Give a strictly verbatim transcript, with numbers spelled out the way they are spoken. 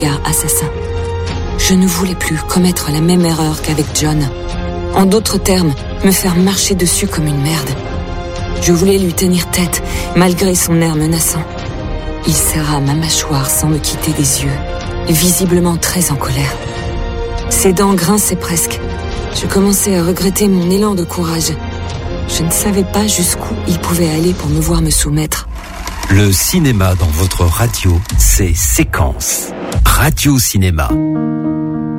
regard assassin. Je ne voulais plus commettre la même erreur qu'avec John. En d'autres termes, me faire marcher dessus comme une merde. Je voulais lui tenir tête, malgré son air menaçant. Il serra ma mâchoire sans me quitter des yeux, visiblement très en colère. Ses dents grinçaient presque. Je commençais à regretter mon élan de courage. Je ne savais pas jusqu'où il pouvait aller pour me voir me soumettre. Le cinéma dans votre radio, c'est Séquence. Radio Cinéma.